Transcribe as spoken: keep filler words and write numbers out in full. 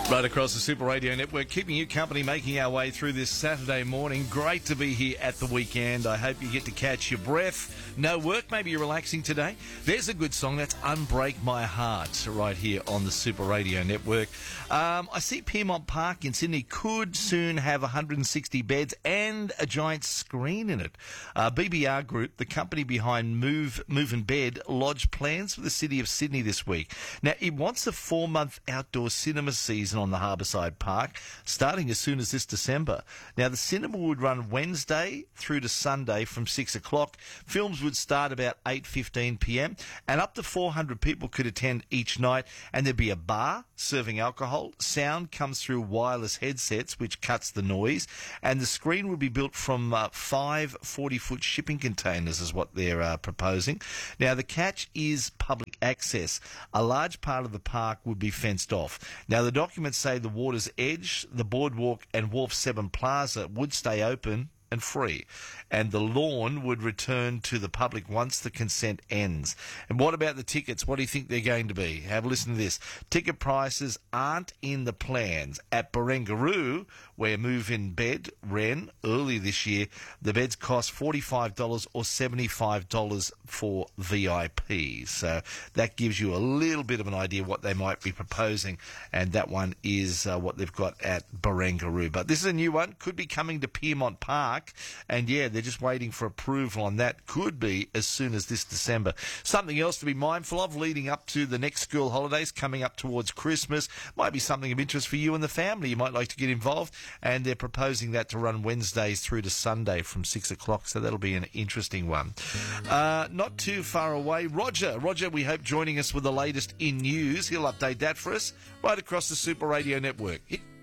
Right across the Super Radio Network, keeping you company, making our way through this Saturday morning. Great to be here at the weekend. I hope you get to catch your breath. No work, maybe you're relaxing today. There's a good song, that's Unbreak My Heart, right here on the Super Radio Network. Um, I see Piermont Park in Sydney could soon have one hundred sixty beds and a giant screen in it. Uh, B B R Group, the company behind Move, Move and Bed, lodged plans for the City of Sydney this week. Now, it wants a four-month outdoor cinema season on the Harbourside Park, starting as soon as this December. Now, the cinema would run Wednesday through to Sunday from six o'clock. Films would start about eight fifteen p m, and up to four hundred people could attend each night, and there'd be a bar serving alcohol. Sound comes through wireless headsets, which cuts the noise, and the screen would be built from uh, five forty-foot shipping containers is what they're uh, proposing. Now, the catch is public access. A large part of the park would be fenced off. Now, the documents say the Water's Edge, the Boardwalk and Wharf seven Plaza would stay open and free, and the lawn would return to the public once the consent ends. And what about the tickets? What do you think they're going to be? Have a listen to this. Ticket prices aren't in the plans. At Barangaroo, where Move in Bed ran early this year, the beds cost forty-five dollars or seventy-five dollars for V I P. So that gives you a little bit of an idea what they might be proposing, and that one is uh, what they've got at Barangaroo. But this is a new one, could be coming to Piermont Park. And yeah, they're just waiting for approval on that. Could be as soon as this December. Something else to be mindful of leading up to the next school holidays, coming up towards Christmas. Might be something of interest for you and the family. You might like to get involved. And they're proposing that to run Wednesdays through to Sunday from six o'clock. So that'll be an interesting one. Uh, not too far away, Roger. Roger, we hope, joining us with the latest in news. He'll update that for us right across the Super Radio Network.